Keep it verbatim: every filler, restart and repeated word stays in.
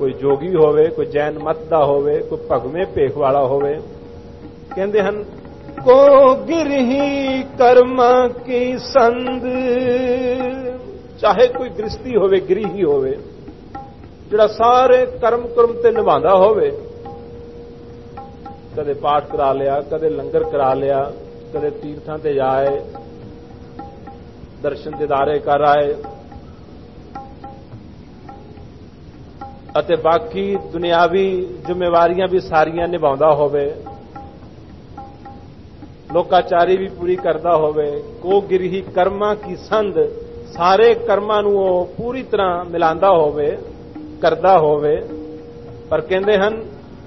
ਕੋਈ ਜੋਗੀ ਹੋਵੇ, ਕੋਈ ਜੈਨ ਮਤ ਦਾ ਹੋਵੇ, ਕੋਈ ਭਗਵੇਂ ਭੇਖ ਵਾਲਾ ਹੋਵੇ। ਕਹਿੰਦੇ ਹਨ ਕੋ ਗਿਰਹੀ ਕਰਮਾਂ ਕੀ ਸੰਦ, ਚਾਹੇ ਕੋਈ ਗ੍ਰਸਤੀ ਹੋਵੇ, ਗ੍ਰਹੀ ਹੋਵੇ, ਜਿਹੜਾ ਸਾਰੇ ਕਰਮ ਕਰਮ ਤੇ ਨਿਭਾਉਂਦਾ ਹੋਵੇ, ਕਦੇ ਪਾਠ ਕਰਾ ਲਿਆ, ਕਦੇ ਲੰਗਰ ਕਰਾ ਲਿਆ, ਕਦੇ ਤੀਰਥਾਂ ਤੇ ਜਾਏ, ਦਰਸ਼ਨ ਦਿਦਾਰੇ ਕਰ ਆਏ, ਅਤੇ ਬਾਕੀ ਦੁਨਿਆਵੀ ਜ਼ਿੰਮੇਵਾਰੀਆਂ ਵੀ ਸਾਰੀਆਂ ਨਿਭਾਉਂਦਾ ਹੋਵੇ, ਲੋਕਾਚਾਰੀ ਵੀ ਪੂਰੀ ਕਰਦਾ ਹੋਵੇ। ਕੋ ਗਿਰਹੀ ਕਰਮਾਂ ਕੀ ਸੰਧ, ਸਾਰੇ ਕਰਮਾਂ ਨੂੰ ਉਹ ਪੂਰੀ ਤਰ੍ਹਾਂ ਮਿਲਾਉਂਦਾ ਹੋਵੇ, ਕਰਦਾ ਹੋਵੇ। ਪਰ ਕਹਿੰਦੇ ਹਨ